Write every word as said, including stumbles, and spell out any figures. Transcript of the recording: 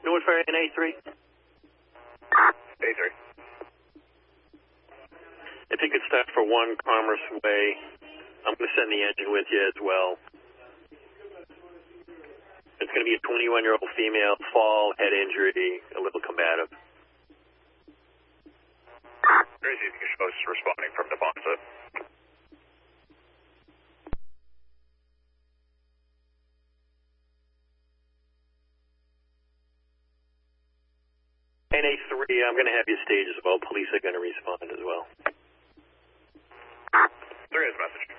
Northfire N A three. A three. If you could start for one Commerce Way, I'm going to send the engine with you as well. It's going to be a twenty-one-year-old female, fall, head injury, a little combative. Crazy, you show us responding from the Bonza. N A three, I'm going to have you stage as well. Police are going to respond as well. There is a message.